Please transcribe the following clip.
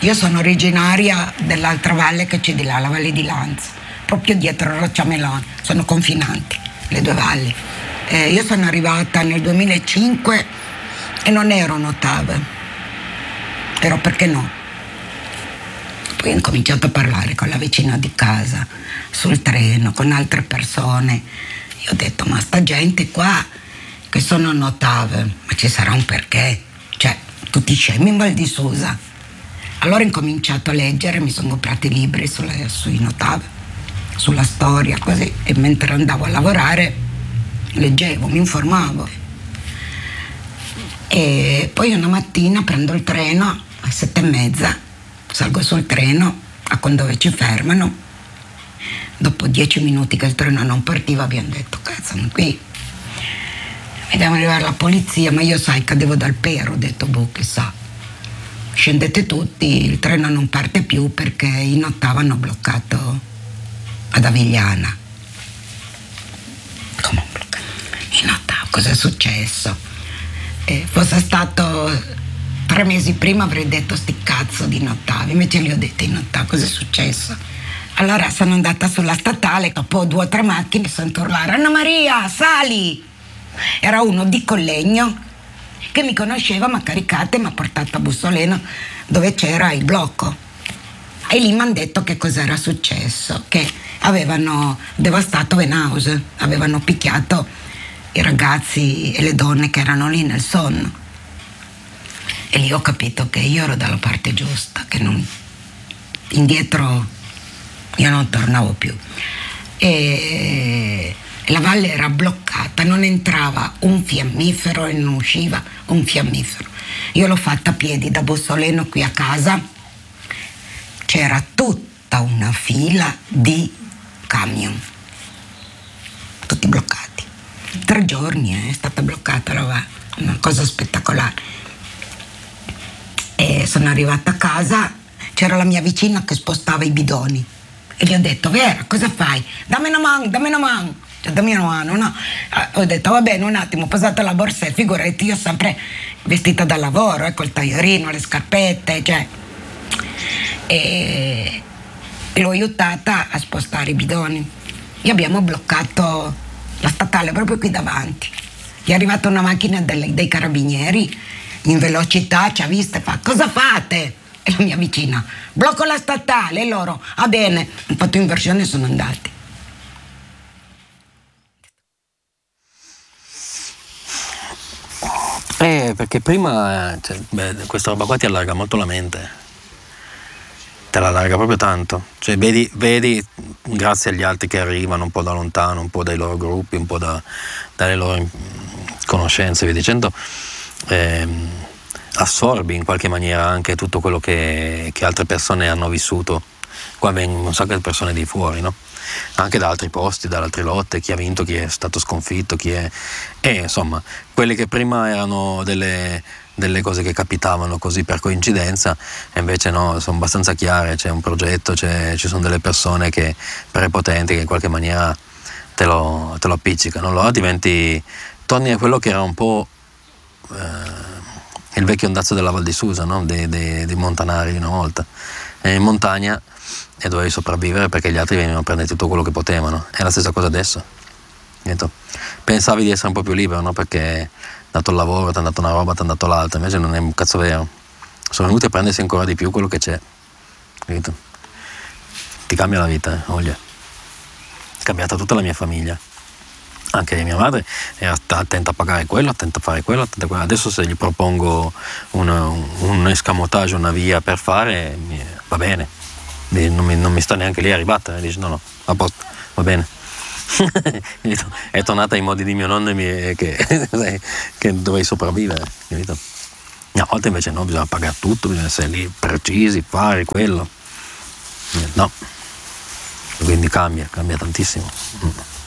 Io sono originaria dell'altra valle che c'è di là, la Valle di Lanza, proprio dietro Roccia Melone, sono confinanti le due valli. Io sono arrivata nel 2005 e non ero Notave, ero perché no. Poi ho incominciato a parlare con la vicina di casa, sul treno, con altre persone. Io ho detto, ma sta gente qua che sono Notave, ma ci sarà un perché? Cioè, tutti scemi in Val di Susa. Allora ho incominciato a leggere, mi sono comprati libri sui Notave, sulla storia, così, e mentre andavo a lavorare leggevo, mi informavo. E poi una mattina prendo il treno alle 7:30, salgo sul treno a Condove ci fermano. Dopo 10 minuti che il treno non partiva abbiamo detto, cazzo, qui vediamo arrivare la polizia, ma io sai cadevo dal pero, ho detto, boh, chissà, scendete tutti, il treno non parte più perché in Ottava hanno bloccato ad Avigliana. Come bloccato? In Ottava, cosa è successo? Fosse stato 3 mesi prima avrei detto sti cazzo di Ottava, invece li ho detti in Ottava, cosa è successo? Allora sono andata sulla statale, dopo 2 o 3 macchine sento urlare, Anna Maria, sali! Era uno di Collegno che mi conosceva, mi ha caricato e mi ha portato a Bussoleno dove c'era il blocco. E lì mi hanno detto che cos'era successo, che avevano devastato Venaus, avevano picchiato i ragazzi e le donne che erano lì nel sonno. E lì ho capito che io ero dalla parte giusta, che non, indietro io non tornavo più. E la valle era bloccata, non entrava un fiammifero e non usciva un fiammifero. Io l'ho fatta a piedi da Bussoleno qui a casa, c'era tutta una fila di camion, tutti bloccati. 3 giorni è stata bloccata la valle, una cosa spettacolare. E sono arrivata a casa, c'era la mia vicina che spostava i bidoni e gli ho detto, Vera, cosa fai? Dammi una mano. Cioè, dammi una mano, no? Ho detto, va bene, un attimo, ho posato la borsetta, figurati, io sempre vestita da lavoro, col tagliorino, le scarpette, cioè. E l'ho aiutata a spostare i bidoni. E abbiamo bloccato la statale proprio qui davanti. È arrivata una macchina dei carabinieri in velocità, ci ha viste e fa, cosa fate? E la mia vicina, blocco la statale, e loro, ah bene, hanno fatto inversione e sono andati. Perché prima questa roba qua ti allarga molto la mente, te la allarga proprio tanto, cioè vedi grazie agli altri che arrivano un po' da lontano, un po' dai loro gruppi, un po' dalle loro conoscenze, via dicendo, assorbi in qualche maniera anche tutto quello che altre persone hanno vissuto. Qua vengono un sacco di persone di fuori, no? Anche da altri posti, da altre lotte, chi ha vinto, chi è stato sconfitto, chi è... insomma, quelle che prima erano delle cose che capitavano così per coincidenza, e invece no, sono abbastanza chiare, c'è un progetto, ci sono delle persone prepotenti che in qualche maniera te lo appiccicano. Allora torni a quello che era un po' il vecchio andazzo della Val di Susa, no? dei montanari di una volta. In montagna e dovevi sopravvivere perché gli altri venivano a prendere tutto quello che potevano. È la stessa cosa adesso. Pensavi di essere un po' più libero, no? Perché è dato il lavoro, ti è dato una roba, ti è dato l'altra, invece non è un cazzo vero. Sono venuti a prendersi ancora di più quello che c'è. Capito? Ti cambia la vita, voglia. È cambiata tutta la mia famiglia. Anche mia madre era attenta a pagare quello, attenta a fare quello, attenta a quello. Adesso se gli propongo un escamotage, una via per fare, va bene. Non mi sta neanche lì a ribattere, dice no, a posto, va bene. È tornata ai modi di mio nonno che dovevi sopravvivere, capito? A volte invece no, bisogna pagare tutto, bisogna essere lì precisi, fare quello. No, quindi cambia tantissimo.